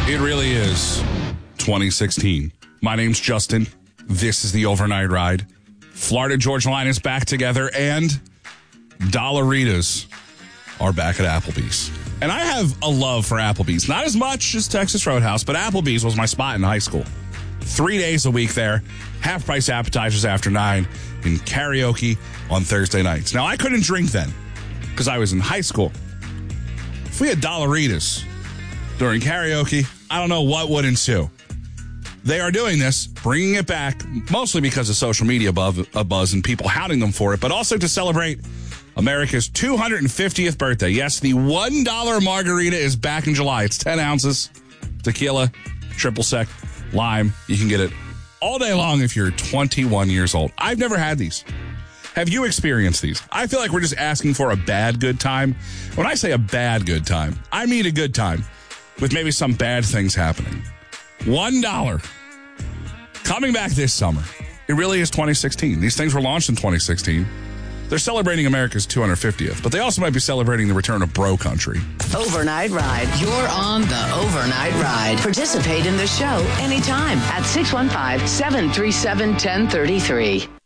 It really is 2016. My name's Justin. This is the Overnight Ride. Florida Georgia Line is back together, and Dollaritas are back at Applebee's. And I have a love for Applebee's. Not as much as Texas Roadhouse, but Applebee's was my spot in high school. 3 days a week there, half-price appetizers after 9, and karaoke on Thursday nights. Now, I couldn't drink then because I was in high school. If we had Dollaritas during karaoke, I don't know what would ensue. They are doing this, bringing it back, mostly because of social media buzz and people hounding them for it, but also to celebrate America's 250th birthday. Yes, the $1 margarita is back in July. It's 10 ounces, tequila, triple sec, lime. You can get it all day long if you're 21 years old. I've never had these. Have you experienced these? I feel like we're just asking for a bad good time. When I say a bad good time, I mean a good time with maybe some bad things happening. $1 coming back this summer. It really is 2016. These things were launched in 2016. They're celebrating America's 250th, but they also might be celebrating the return of bro country. Overnight Ride. You're on the Overnight Ride. Participate in the show anytime at 615-737-1033.